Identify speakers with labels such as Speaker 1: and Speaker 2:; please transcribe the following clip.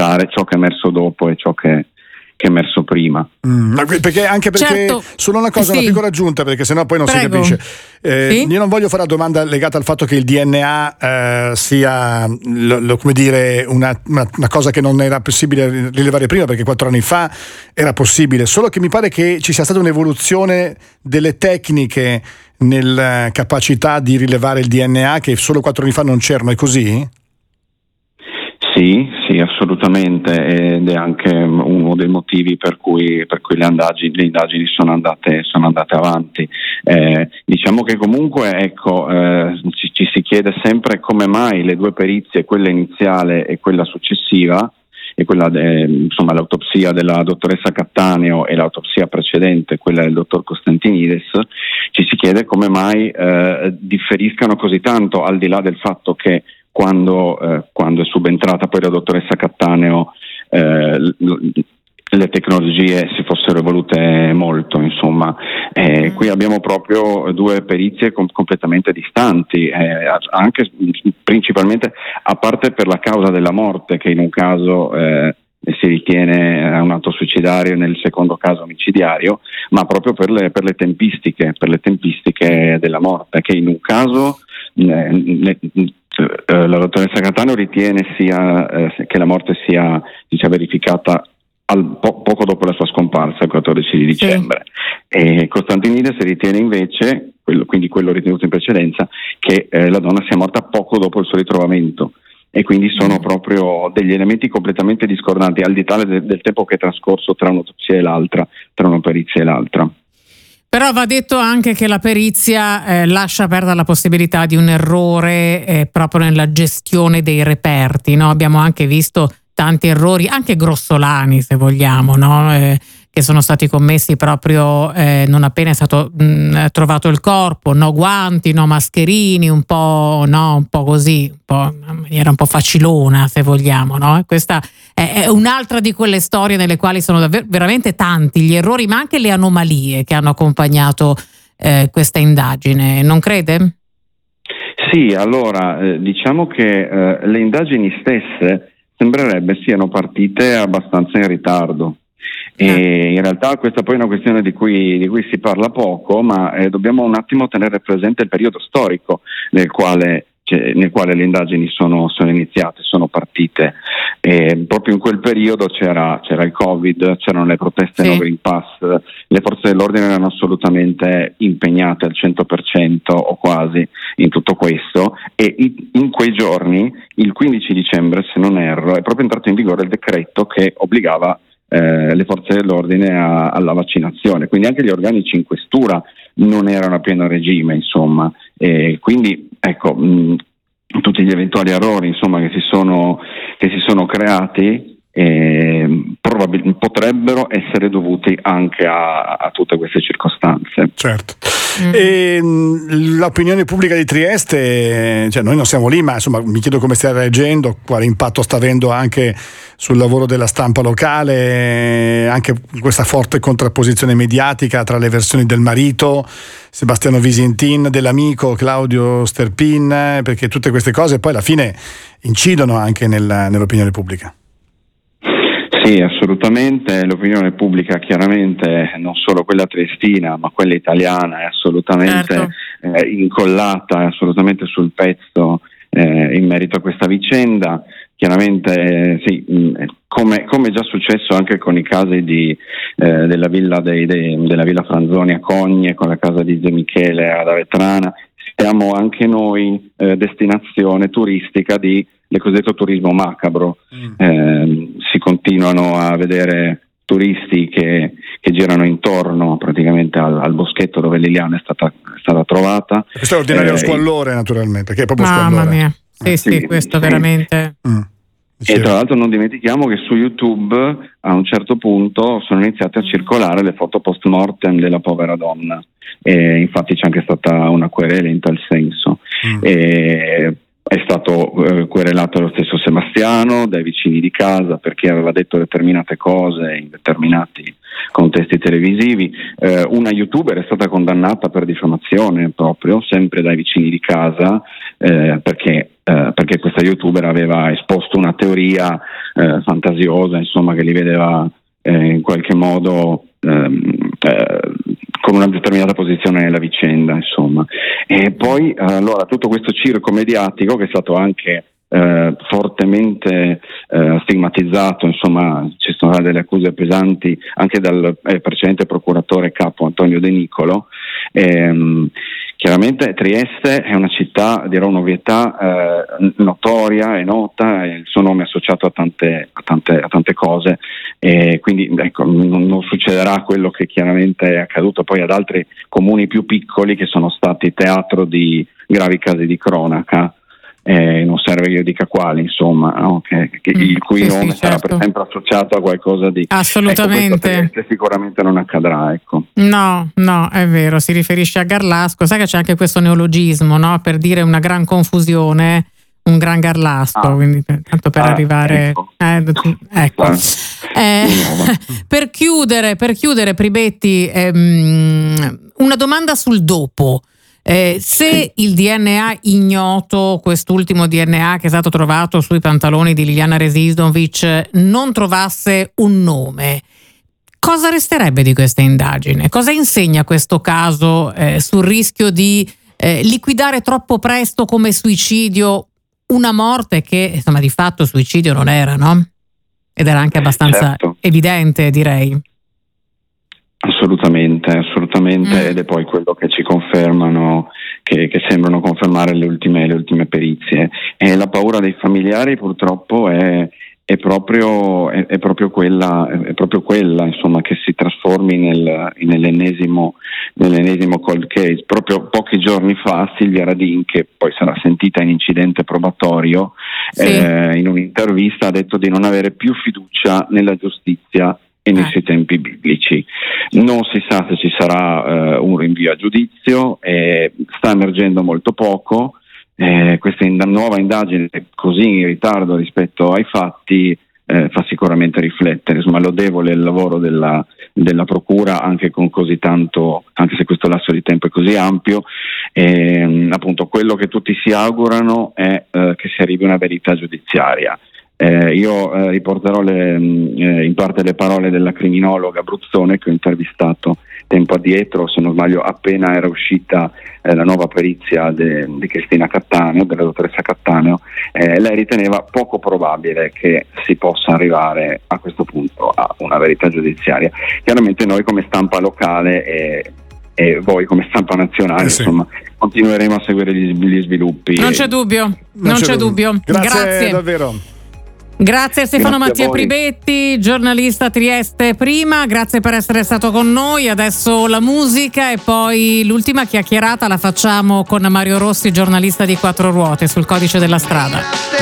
Speaker 1: confrontare ciò che è emerso dopo e ciò che è emerso prima.
Speaker 2: Perché
Speaker 3: certo.
Speaker 2: Solo una cosa,
Speaker 3: Sì.
Speaker 2: una piccola aggiunta, perché sennò poi non si
Speaker 3: Prego.
Speaker 2: capisce.
Speaker 3: Sì?
Speaker 2: Io non voglio fare la domanda legata al fatto che il DNA sia come dire una cosa che non era possibile rilevare prima, perché 4 anni fa era possibile, solo che mi pare che ci sia stata un'evoluzione delle tecniche nella capacità di rilevare il DNA che solo 4 anni fa non c'erano. È così?
Speaker 1: Sì, assolutamente, ed è anche uno dei motivi per cui le indagini sono andate avanti. Diciamo che comunque ci si chiede sempre come mai le 2 perizie, quella iniziale e quella successiva, e quella l'autopsia della dottoressa Cattaneo e l'autopsia precedente, quella del dottor Costantinides, ci si chiede come mai differiscano così tanto, al di là del fatto che quando è subentrata poi la dottoressa Cattaneo le tecnologie si fossero evolute molto, insomma. Qui abbiamo proprio 2 perizie completamente distanti, anche principalmente, a parte per la causa della morte, che in un caso si ritiene un atto suicidario, nel secondo caso omicidiario, ma proprio per le tempistiche della morte, che in un caso la dottoressa Cattaneo ritiene che la morte sia verificata poco dopo la sua scomparsa, il 14 di dicembre. E Costantinides ritiene invece, quindi quello ritenuto in precedenza, che la donna sia morta poco dopo il suo ritrovamento. E quindi sono proprio degli elementi completamente discordanti, al di là del tempo che è trascorso tra un'autopsia e l'altra, tra una perizia e l'altra.
Speaker 3: Però va detto anche che la perizia lascia aperta la possibilità di un errore proprio nella gestione dei reperti, no? Abbiamo anche visto tanti errori, anche grossolani se vogliamo, no? Che sono stati commessi proprio non appena è stato trovato il corpo, no guanti, no mascherini, un po' così, in maniera un po' facilona se vogliamo, no? Questa è un'altra di quelle storie nelle quali sono veramente tanti gli errori, ma anche le anomalie che hanno accompagnato questa indagine, non crede?
Speaker 1: Sì, allora diciamo che le indagini stesse sembrerebbe siano partite abbastanza in ritardo. E in realtà questa poi è una questione di cui si parla poco, ma dobbiamo un attimo tenere presente il periodo storico nel quale le indagini sono iniziate, sono partite. Proprio in quel periodo c'era il Covid, c'erano le proteste no Green Pass, le forze dell'ordine erano assolutamente impegnate al 100% o quasi in tutto questo, e in quei giorni, il 15 dicembre se non erro, è proprio entrato in vigore il decreto che obbligava le forze dell'ordine alla vaccinazione, quindi anche gli organici in questura non erano a pieno regime, insomma, e quindi ecco, tutti gli eventuali errori, insomma, che si sono creati potrebbero essere dovuti anche a tutte queste circostanze.
Speaker 2: Certo. E l'opinione pubblica di Trieste, cioè noi non siamo lì, ma insomma mi chiedo come stia reagendo, quale impatto sta avendo anche sul lavoro della stampa locale, anche questa forte contrapposizione mediatica tra le versioni del marito Sebastiano Visintin, dell'amico Claudio Sterpin, perché tutte queste cose poi alla fine incidono anche nell'opinione pubblica.
Speaker 1: Sì, assolutamente, l'opinione pubblica chiaramente, non solo quella triestina ma quella italiana, è assolutamente incollata, è assolutamente sul pezzo in merito a questa vicenda. Chiaramente come già successo anche con i casi della villa della Villa Franzoni a Cogne, con la casa di De Michele ad Avetrana, siamo anche noi destinazione turistica di il cosiddetto turismo macabro. Si continuano a vedere turisti che girano intorno praticamente al boschetto dove Liliana è stata trovata.
Speaker 2: Questo è ordinario squallore, naturalmente, che è proprio
Speaker 3: mamma
Speaker 2: squallore.
Speaker 3: Mia. Sì, questo veramente.
Speaker 1: E tra l'altro non dimentichiamo che su YouTube a un certo punto sono iniziate a circolare le foto post mortem della povera donna, e infatti c'è anche stata una querela in tal senso. è stato querelato lo stesso Sebastiano dai vicini di casa perché aveva detto determinate cose in determinati contesti televisivi. Una youtuber è stata condannata per diffamazione proprio, sempre dai vicini di casa, perché questa youtuber aveva esposto una teoria fantasiosa, insomma, che li vedeva in qualche modo con una determinata posizione nella vicenda, insomma. E poi allora tutto questo circo mediatico che è stato anche fortemente stigmatizzato, insomma, ci sono delle accuse pesanti anche dal precedente procuratore capo Antonio De Nicolo. Chiaramente Trieste è una città, dirò un'ovvietà, notoria e nota, il suo nome è associato a tante cose, e quindi ecco, non succederà quello che chiaramente è accaduto poi ad altri comuni più piccoli che sono stati teatro di gravi casi di cronaca. Non serve che io dica quali, insomma, no? Il cui nome sarà per sempre associato a qualcosa di...
Speaker 3: Assolutamente.
Speaker 1: Ecco, che sicuramente non accadrà, ecco.
Speaker 3: No, è vero, si riferisce a Garlasco. Sai che c'è anche questo neologismo, no? Per dire una gran confusione, un gran Garlasco, quindi tanto per arrivare... Ecco. Per chiudere, Pribetti, una domanda sul dopo. Se il DNA ignoto, quest'ultimo DNA che è stato trovato sui pantaloni di Liliana Rezidnovic, non trovasse un nome, cosa resterebbe di questa indagine? Cosa insegna questo caso sul rischio di liquidare troppo presto come suicidio una morte che, insomma, di fatto suicidio non era, no? Ed era anche abbastanza evidente, direi.
Speaker 1: Assolutamente, ed è poi quello che ci confermano, che sembrano confermare le ultime perizie. E la paura dei familiari purtroppo è proprio quella, insomma, che si trasformi nell'ennesimo cold case. Proprio pochi giorni fa Silvia Radin, che poi sarà sentita in incidente probatorio, in un'intervista ha detto di non avere più fiducia nella giustizia e nei suoi tempi biblici. Non si sa se ci sarà un rinvio a giudizio, sta emergendo molto poco. Questa nuova indagine così in ritardo rispetto ai fatti fa sicuramente riflettere, insomma, lodevole il lavoro della procura anche con così tanto, anche se questo lasso di tempo è così ampio. Appunto quello che tutti si augurano è che si arrivi a una verità giudiziaria. Io riporterò in parte le parole della criminologa abruzzone che ho intervistato tempo addietro, se non sbaglio appena era uscita la nuova perizia di Cristina Cattaneo, della dottoressa Cattaneo. Lei riteneva poco probabile che si possa arrivare a questo punto a una verità giudiziaria. Chiaramente noi come stampa locale e voi come stampa nazionale, insomma, continueremo a seguire gli sviluppi.
Speaker 3: Non c'è dubbio. Grazie
Speaker 2: davvero.
Speaker 3: Grazie Stefano Mattia Pribetti, giornalista Trieste Prima, grazie per essere stato con noi. Adesso la musica e poi l'ultima chiacchierata la facciamo con Mario Rossi, giornalista di Quattro Ruote, sul Codice della Strada.